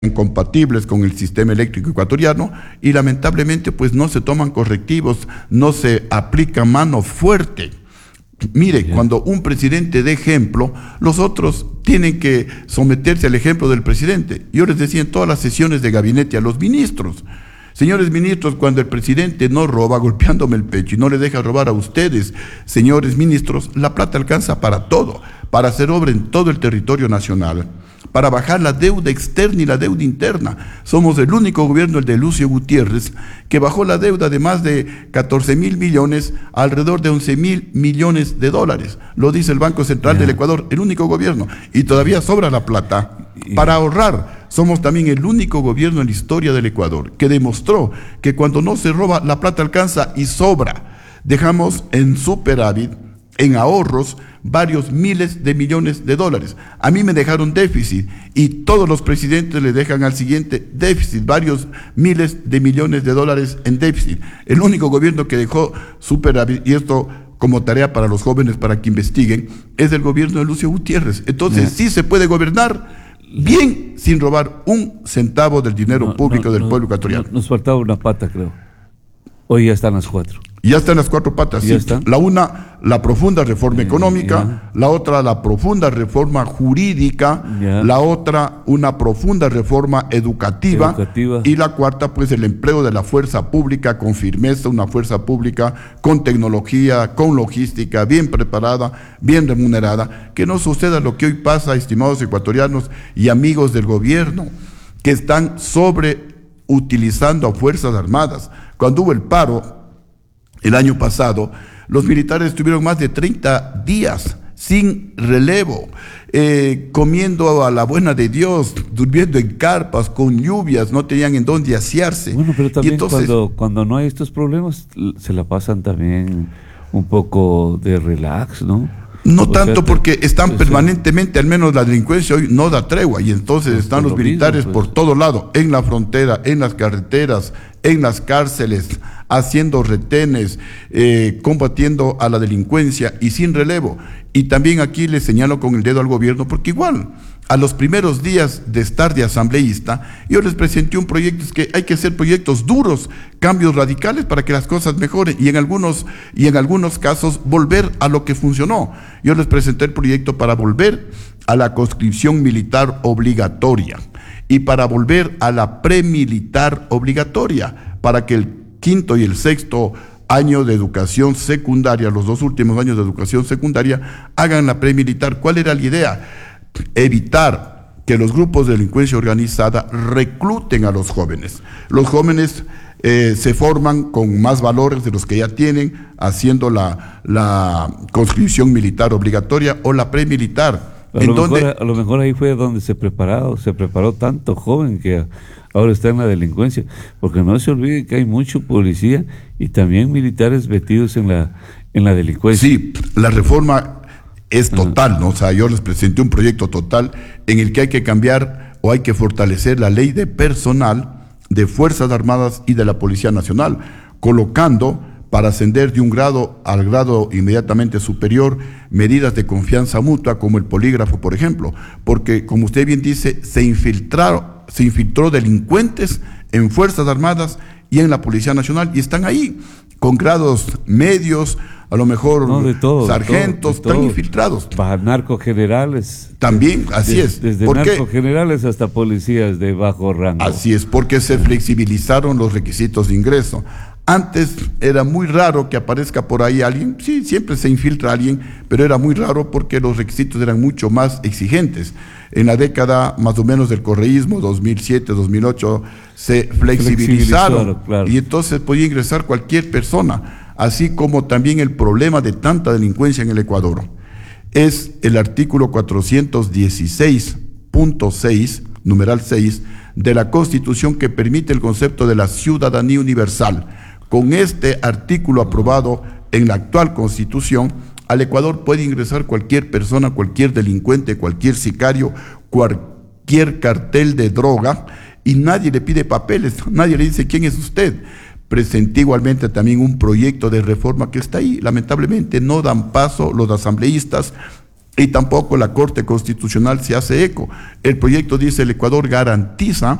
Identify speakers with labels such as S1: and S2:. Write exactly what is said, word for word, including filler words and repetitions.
S1: incompatibles con el sistema eléctrico ecuatoriano y lamentablemente pues no se toman correctivos, no se aplica mano fuerte. Mire, yeah. cuando un presidente dé ejemplo, los otros tienen que someterse al ejemplo del presidente. Yo les decía en todas las sesiones de gabinete a los ministros: señores ministros, cuando el presidente no roba golpeándome el pecho y no le deja robar a ustedes, señores ministros, la plata alcanza para todo, para hacer obra en todo el territorio nacional, para bajar la deuda externa y la deuda interna. Somos el único gobierno, el de Lucio Gutiérrez, que bajó la deuda de más de catorce mil millones a alrededor de once mil millones de dólares. Lo dice el Banco Central yeah. del Ecuador, el único gobierno. Y todavía sobra la plata para ahorrar. Somos también el único gobierno en la historia del Ecuador que demostró que cuando no se roba, la plata alcanza y sobra. Dejamos en superávit, en ahorros, varios miles de millones de dólares. A mí me dejaron déficit y todos los presidentes le dejan al siguiente déficit, varios miles de millones de dólares en déficit. El único gobierno que dejó superávit, y esto como tarea para los jóvenes para que investiguen, es el gobierno de Lucio Gutiérrez. Entonces sí se puede gobernar bien sin robar un centavo del dinero no, público no, del no, pueblo ecuatoriano.
S2: No, nos faltaba una pata, creo. Hoy ya están las cuatro.
S1: Ya están las cuatro patas, sí. La una, la profunda reforma
S2: Eh,
S1: económica,
S2: ya.
S1: la otra, la profunda reforma jurídica,
S2: Ya.
S1: la otra, una profunda reforma educativa,
S2: Educativa.
S1: y la cuarta, pues el empleo de la fuerza pública con firmeza, una fuerza pública con tecnología, con logística, bien preparada, bien remunerada, que no suceda lo que hoy pasa, estimados ecuatorianos y amigos del gobierno, que están sobreutilizando a Fuerzas Armadas. Cuando hubo el paro el año pasado, los militares estuvieron más de treinta días sin relevo, eh, comiendo a la buena de Dios, durmiendo en carpas, con lluvias, no tenían en dónde asearse.
S2: Bueno, pero también
S1: y entonces,
S2: cuando, cuando no hay estos problemas, se la pasan también un poco de relax, ¿no?
S1: No
S2: O
S1: tanto
S2: sea,
S1: porque están
S2: o sea,
S1: permanentemente, al menos la delincuencia hoy no da tregua, y entonces
S2: Pues
S1: están
S2: por
S1: los
S2: lo
S1: militares
S2: mismo, pues.
S1: por todo lado, en la frontera, en las carreteras, en las cárceles, haciendo retenes, eh, combatiendo a la delincuencia y sin relevo. Y también aquí le señalo con el dedo al gobierno, porque igual, a los primeros días de estar de asambleísta, yo les presenté un proyecto, es que hay que hacer proyectos duros, cambios radicales para que las cosas mejoren, y en algunos, y en algunos casos volver a lo que funcionó. Yo les presenté el proyecto para volver a la conscripción militar obligatoria y para volver a la premilitar obligatoria, para que el quinto y el sexto año de educación secundaria, los dos últimos años de educación secundaria, hagan la premilitar. ¿Cuál era la idea? Evitar que los grupos de delincuencia organizada recluten a los jóvenes. Los jóvenes eh, se forman con más valores de los que ya tienen, haciendo la, la conscripción militar obligatoria o la premilitar.
S2: A lo, mejor, a lo mejor ahí fue donde se preparó, se preparó tanto joven que ahora está en la delincuencia, porque no se olvide que hay mucho policía y también militares metidos en la, en la delincuencia.
S1: Sí, la reforma es total, ¿no? O sea, yo les presenté un proyecto total en el que hay que cambiar o hay que fortalecer la ley de personal de Fuerzas Armadas y de la Policía Nacional, colocando para ascender de un grado al grado inmediatamente superior medidas de confianza mutua como el polígrafo, por ejemplo, porque como usted bien dice, se infiltraron, se infiltró delincuentes en Fuerzas Armadas y en la Policía Nacional y están ahí con grados medios, a lo mejor
S2: no, de todo,
S1: sargentos,
S2: de todo, de
S1: están
S2: todo.
S1: infiltrados.
S2: Para narcogenerales.
S1: También, así
S2: de,
S1: es.
S2: Desde narcogenerales hasta policías de bajo rango.
S1: Así es, porque se flexibilizaron los requisitos de ingreso. Antes era muy raro que aparezca por ahí alguien, sí, siempre se infiltra alguien, pero era muy raro porque los requisitos eran mucho más exigentes. En la década más o menos del correísmo, dos mil siete, dos mil ocho, se flexibilizaron, claro. Y entonces podía ingresar cualquier persona, así como también el problema de tanta delincuencia en el Ecuador. Es el artículo cuatrocientos dieciséis punto seis, numeral seis, de la Constitución que permite el concepto de la ciudadanía universal. Con este artículo aprobado en la actual Constitución, al Ecuador puede ingresar cualquier persona, cualquier delincuente, cualquier sicario, cualquier cartel de droga, y nadie le pide papeles, nadie le dice quién es usted. Presenté igualmente también un proyecto de reforma que está ahí. Lamentablemente no dan paso los asambleístas y tampoco la Corte Constitucional se hace eco. El proyecto dice: el Ecuador garantiza